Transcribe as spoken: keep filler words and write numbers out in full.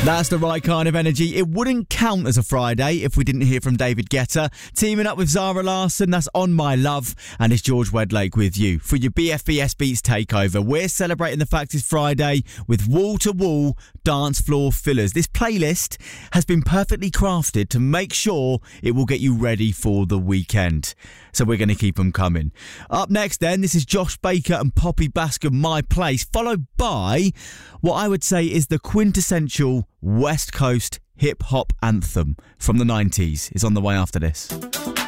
That's the right kind of energy. It wouldn't count as a Friday if we didn't hear from David Guetta. Teaming up with Zara Larsson, that's On My Love. And it's George Wedlake with you for your B F B S Beats takeover. We're celebrating the fact it's Friday with wall-to-wall dance floor fillers. This playlist has been perfectly crafted to make sure it will get you ready for the weekend. So we're going to keep them coming. Up next then, this is Josh Baker and Poppy Bascom, My Place, followed by what I would say is the quintessential West Coast hip-hop anthem from the nineties. Is on the way after this.